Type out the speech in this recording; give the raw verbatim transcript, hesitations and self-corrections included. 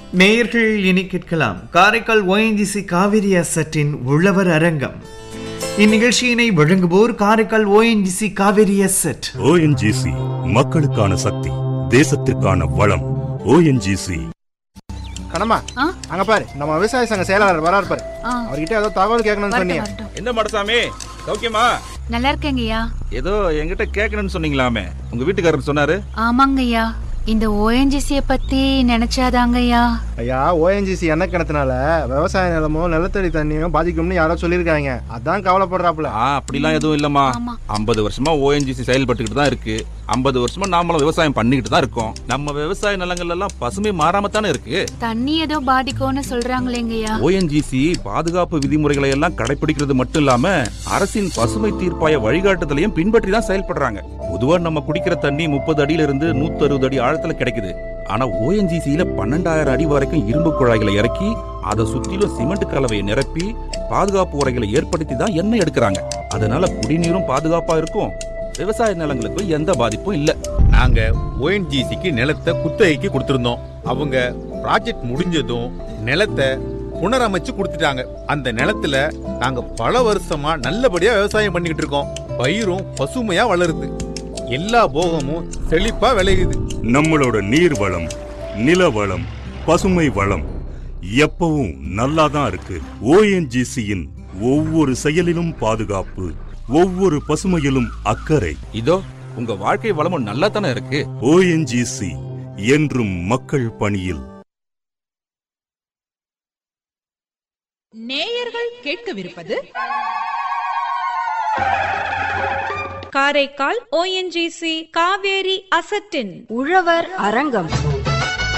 நேயர்கள் இனி கேட்கலாம் காரைக்கால் ஓஎன்ஜிசி காவிரி அசட்டின் உழவர் அரங்கம். இந்நிகழ்ச்சியினை வழங்குவோர் Karaikal ONGC Kaveri asset. ONGC மக்களுக்கான சக்தி, தேசத்திற்கான வளம். ஓஎன்ஜிசி. கணமா அங்க பாரு, நம்ம விவசாய சங்க செயலாளர் வராரு பாரு. அவர்கிட்ட ஏதோ தகவல் கேட்கணும்னு சொன்னீங்க. என்ன மடசாமி, சௌக்கியமா? நல்லா இருக்கேங்கய்யா. ஏதோ என்கிட்ட கேட்கணும்னு சொன்னீங்களாமே, உங்க வீட்டுக்காரர் சொன்னாரு. ஆமாங்கய்யா, இந்த ஓஎன்ஜிசியை பத்தி நினைச்சாதாங்கய்யா. ஐயா, ஓஎன்ஜிசி என்ன கிணத்துனால விவசாய நிலமும் நிலத்தடி தண்ணியும் பாதிக்கும்னு யாரோ சொல்லியிருக்காங்க. அதான் கவலைப்படுறாப்புல. அப்படிலாம் எதுவும் இல்லம்மா. ஐம்பது வருஷமா ஓஎன்ஜிசி செயல்பட்டுக்கிட்டு தான் இருக்கு. ஐம்பது வருஷமா நாமளும் விவசாயம் பண்ணிக்கிட்டு தான் இருக்கோம். நம்ம விவசாய நிலங்கள் எல்லாம் பசுமை மாறாம தானே இருக்கு. தண்ணி ஏதோ பாதிக்கும்னு சொல்றாங்களேங்கய்யா. ஓஎன்ஜிசி பாதுகாப்பு விதிமுறைகளை எல்லாம் கடைபிடிக்கிறது மட்டும் இல்லாம அரசின் பசுமை தீர்ப்பாய வழிகாட்டுதலையும் பின்பற்றி தான் செயல்படுறாங்க. பொதுவா நம்ம குடிக்கிற தண்ணி முப்பது அடியில இருந்து நூத்தி அறுபது அடி ஆழத்துல கிடைக்குது. ஆனா ஓஎன்ஜிசியில பன்னெண்டாயிரம் அடி வரைக்கும் இரும்பு குழாய்களை இறக்கி அதை சுற்றிலும் சிமெண்ட் கலவையை நிரப்பி பாதுகாப்பு உரைகளை ஏற்படுத்தி தான் எண்ணெய் எடுக்கிறாங்க. அதனால குடிநீரும் பாதுகாப்பா இருக்கும், விவசாய நிலங்களுக்கு எந்த பாதிப்பும் இல்ல. நாங்க ஓஎன்ஜிசிக்கு நிலத்தை குத்தகைக்கு கொடுத்திருந்தோம். அவங்க ப்ராஜெக்ட் முடிஞ்சதும் நிலத்தை புனரமைச்சு கொடுத்துட்டாங்க. அந்த நிலத்துல நாங்க பல வருஷமா நல்லபடியா விவசாயம் பண்ணிக்கிட்டு இருக்கோம். பயிரும் பசுமையா வளருது, எல்லா போகமும் செழிப்பா விளையுது. நம்மளோட நீர் வளம், நில வளம், பசுமை வளம் எப்பவும் நல்லாதான் இருக்கு. ஓஎன்ஜிசியின் ஒவ்வொரு செயலிலும் பாதுகாப்பு, ஒவ்வொரு பசுமையிலும் அக்கறை. இதோ உங்க வாழ்க்கை வளமும் நல்லா தானே இருக்கு. ஓஎன்ஜிசி என்றும் மக்கள் பணியில். நேயர்கள் கேட்கவிருப்பது காரைக்கால் ஓஎன்ஜிசி காவேரி அசட்டின் உழவர் அரங்கம்.